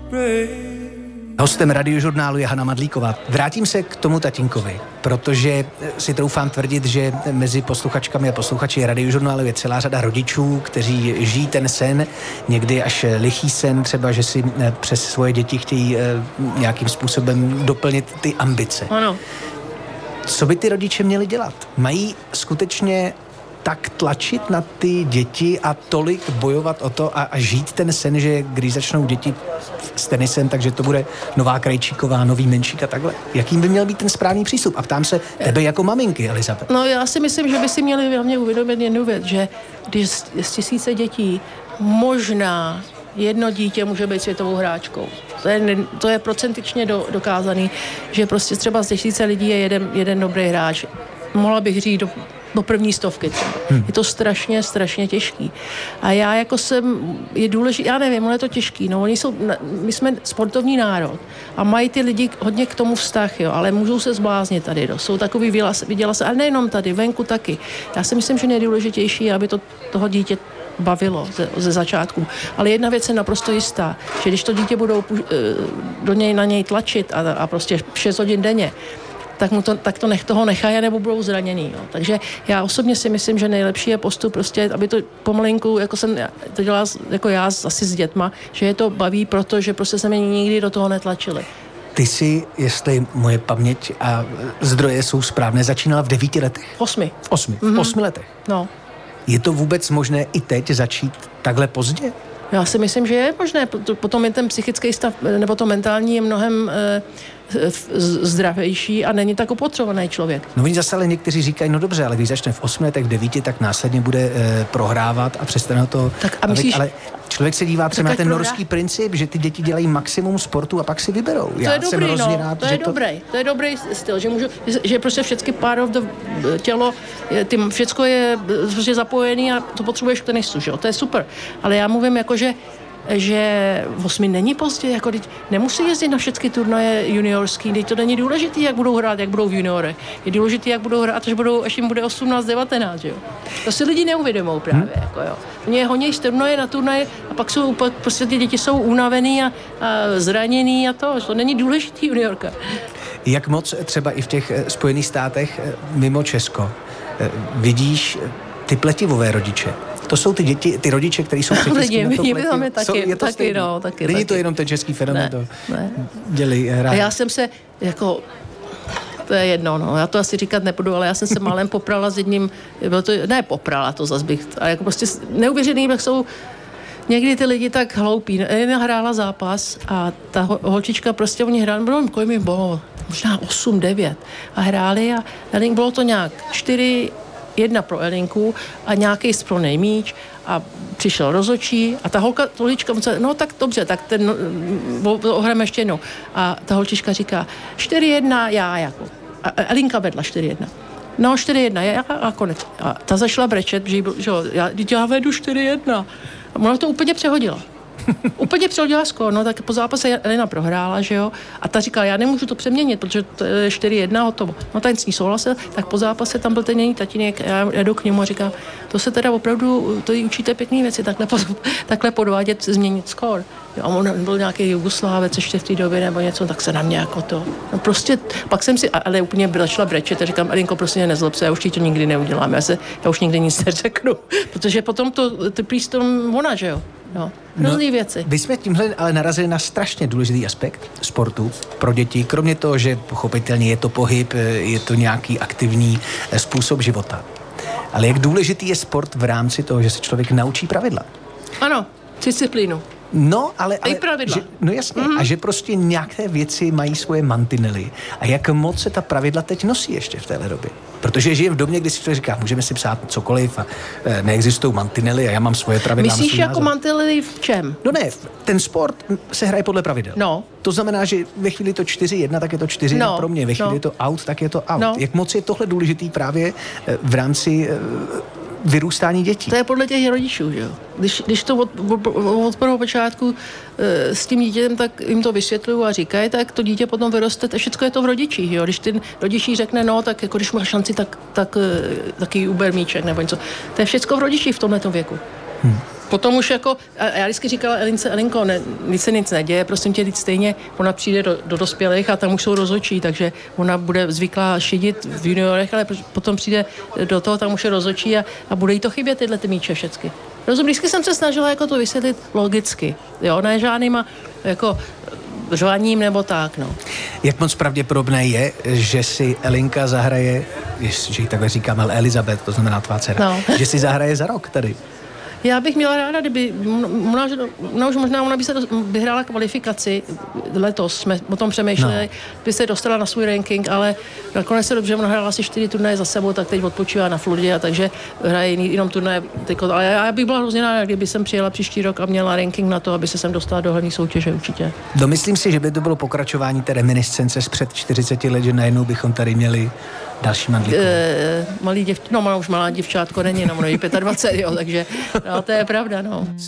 Hostem Radiožurnálu je Hana Madlíková. Vrátím se k tomu tatínkovi, protože si troufám tvrdit, že mezi posluchačkami a posluchači Radiožurnálu je celá řada rodičů, kteří žijí ten sen, někdy až lichý sen, třeba, že si přes svoje děti chtějí nějakým způsobem doplnit ty ambice. Ano. Co by ty rodiče měli dělat? Mají skutečně tak tlačit na ty děti a tolik bojovat o to a žít ten sen, že když začnou děti s tenisem, takže to bude nová Krejčíková, nový Menšík a takhle. Jakým by měl být ten správný přístup? A ptám se tebe jako maminky, Elizabeth. No já si myslím, že by si měli hlavně uvědomit jednu věc, že když z 1000 dětí možná jedno dítě může být světovou hráčkou. To je procentičně dokázaný, že prostě třeba z 1000 lidí je jeden dobrý hráč. Mohla bych říct do první 100 třeba. Je to strašně těžký. A já jako je důležité, já nevím, ono je to těžký, no my jsme sportovní národ a mají ty lidi hodně k tomu vztah, jo, ale můžou se zbláznit tady, jsou takový viděla se, ale nejenom tady, venku taky. Já si myslím, že nejdůležitější, aby toho dítě bavilo ze začátku. Ale jedna věc je naprosto jistá, že když to dítě budou na něj tlačit a prostě 6 hodin denně, tak toho nechají, nebo budou zraněný. Jo. Takže já osobně si myslím, že nejlepší je postup prostě, aby to pomalinku, jako jsem to dělala jako já asi s dětma, že je to baví, protože prostě se mě nikdy do toho netlačili. Ty jsi, jestli moje paměť a zdroje jsou správné, začínala v 9 letech? 8. V 8 letech? No. Je to vůbec možné i teď začít takhle pozdě? Já si myslím, že je možné. Potom je ten psychický stav, nebo to mentální je mnohem zdravější a není tak opotřebovaný člověk. No oni zase ale někteří říkají, no dobře, ale když začne v 8 letech, v 9, tak následně bude prohrávat a přestane to bavit, ale člověk se dívá třeba na ten norský princip, že ty děti dělají maximum sportu a pak si vyberou. To je dobrý, to je dobrý styl, že prostě všechny part of the tělo, všecko je prostě zapojený a to potřebuješ k tenisu, že jo, to je super. Ale já mluvím jako, že 8 není pozdě, jako nemusí jezdit na všechny turnaje juniorský, teď to není důležitý, jak budou hrát, jak budou v juniorech. Je důležitý, jak budou hrát, až jim bude 18, 19, jo. To si lidi neuvědomou právě, jako jo. Oni honí z turnaje na turnaje a pak prostě ty děti jsou unavený a zraněný a to není důležitý juniorka. Jak moc třeba i v těch Spojených státech mimo Česko vidíš ty pletivové rodiče? To jsou ty děti, ty rodiče, kteří jsou psychicky na to pleti. Taky. Není to jenom ten český fenomén, ne. Dělí hraje. A já jsem se jako... To je jedno, no. Já to asi říkat nebudu, ale já jsem se málem poprala s jedním... poprala to zas bych... A jako prostě neuvěřený, jak jsou někdy ty lidi tak hloupí. Jedna hrála zápas a ta holčička prostě, oni hráli, kolik mi bylo, možná 8, 9. A hráli a bylo to nějak 4-1 pro Elinku a nějaký splnej míč a přišel rozhodčí a ta holčička, no tak dobře, tak ohrajeme ještě jednou. A ta holčička říká 4-1 já jako. A Elinka vedla 4-1. No 4-1 já a konec. A ta začala brečet, že já vedu 4-1. A ona to úplně přehodila. Úplně přehodila skóre, no tak po zápase Elina prohrála, že jo, a ta říkala, já nemůžu to přeměnit, protože to je 4-1 hotovo. No ten s ní souhlasil, tak po zápase tam byl ten její tatínek, já jdu k němu a říkám, to se teda opravdu, to jí učíte pěkný věci, takhle podvádět, změnit skóre. Jo, a on byl nějaký Jugoslávec ještě v té době nebo něco, tak se na mě jako to, no prostě, pak jsem si, ale úplně začala brečet a říkám, Elinko, prostě nezlob se, já už ti to nikdy neudělám, já už nikdy nic neřeknu, protože potom to trpí s tom ona, že jo. No, různý věci. Vy jsme tímhle ale narazili na strašně důležitý aspekt sportu pro děti, kromě toho, že pochopitelně je to pohyb, je to nějaký aktivní způsob života. Ale jak důležitý je sport v rámci toho, že se člověk naučí pravidla? Ano, disciplínu. No, ale pravidla. No jasně, a že prostě nějaké věci mají svoje mantinely. A jak moc se ta pravidla teď nosí ještě v téhle době? Protože žijeme v době, kdy si člověk říká, můžeme si psát cokoliv a neexistují mantinely a já mám svoje pravidla. Myslíš jako mantinely v čem? No ne, ten sport se hraje podle pravidel. No. To znamená, že ve chvíli to 4-1, tak je to 4-1 pro mě. Ve chvíli je to out, tak je to out. No. Jak moc je tohle důležitý právě v rámci vyrůstání dětí? To je podle těch rodičů, že jo. Když to od prvního počátku s tím dítětem, tak jim to vysvětluju a říkají, tak to dítě potom vyroste, a všechno je to v rodičích, jo. Když ten rodičí řekne, no, tak jako když má šanci, tak taky uber míček nebo něco. To je všechno v rodičích v tomhletom věku. Potom už jako, a já vždycky říkala Elince, Elinko, nic se nic neděje, prosím tě, stejně ona přijde do dospělých a tam už jsou rozhodčí, takže ona bude zvyklá šidit v juniorech, ale potom přijde do toho, tam už je rozhodčí a bude jí to chybět tyhle ty míče všecky. Rozumím, vždycky jsem se snažila jako to vysvětlit logicky, jo, ne žádnýma jako řvaním nebo tak, no. Jak moc pravděpodobné je, že si Elinka zahraje, že ji takhle říkám, ale Elizabeth, to znamená tvá dcera, že si zahraje za rok tady? Já bych měla ráda, kdyby, ona by se vyhrála kvalifikaci, letos jsme o tom přemýšleli, by se dostala na svůj ranking, ale nakonec se dobře, ona hrála asi 4 turnaje za sebou, tak teď odpočívá na Floridě a takže hraje jenom turnaje, ale já bych byla hrozně ráda, kdyby jsem přijela příští rok a měla ranking na to, aby se sem dostala do hlavní soutěže určitě. Domyslím si, že by to bylo pokračování té reminiscence z před 40 let, že najednou bychom tady měli další Mandlíkovou. Ona už malá děvčátko není, no, ono je 25, jo, takže no, to je pravda, no.